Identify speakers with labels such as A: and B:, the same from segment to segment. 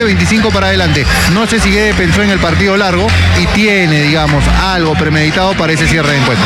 A: 25 para adelante. No sé si Guede pensó en el partido largo y tiene, digamos, algo premeditado para ese cierre de encuentro.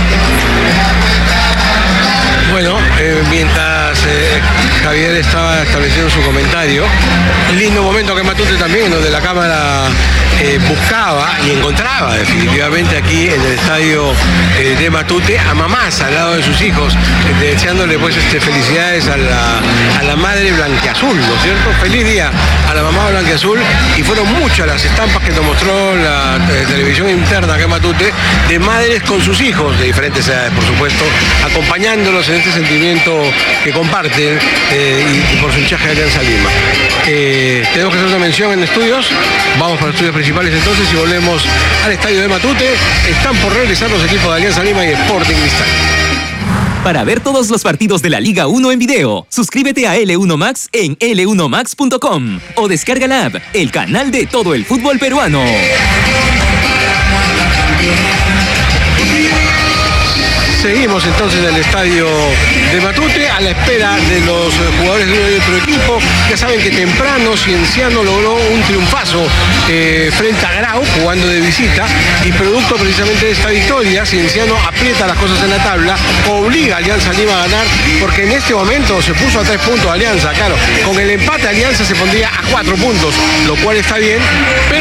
B: Bueno, mientras Javier estaba estableciendo su comentario, lindo momento que Matute también, donde la cámara buscaba y encontraba definitivamente aquí en el estadio de Matute a mamás al lado de sus hijos, deseándole pues felicidades a la madre blanquiazul, ¿no es cierto? Feliz día a la mamá blanquiazul, y fueron muchas las estampas que nos mostró la televisión interna acá en Matute de madres con sus hijos de diferentes edades, por supuesto, acompañándolos en este sentimiento que comparten y por su hinchaje de Alianza Lima. Tenemos que hacer una mención en estudios. Vamos para estudios principales entonces y volvemos al estadio de Matute. Están por regresar los equipos de Alianza Lima y Sporting Cristal.
C: Para ver todos los partidos de la Liga 1 en video, suscríbete a L1 Max en l1max.com o descarga la app, el canal de todo el fútbol peruano.
B: Seguimos entonces en el estadio de Matute a la espera de los jugadores de uno y otro equipo. Ya saben que temprano Cienciano logró un triunfazo frente a Grau jugando de visita, y producto precisamente de esta victoria Cienciano aprieta las cosas en la tabla, obliga a Alianza Lima a ganar, porque en este momento se puso a 3 puntos Alianza. Claro, con el empate Alianza se pondría a 4 puntos, lo cual está bien, pero